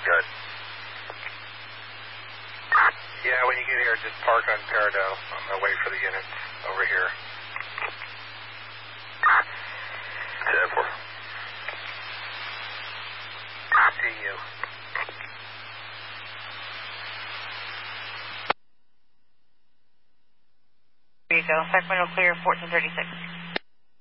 good. Yeah, when you get here, just park on Parado. I'm going to wait for the units over here. Therefore. See you. There you go. Sacramento clear, 1436.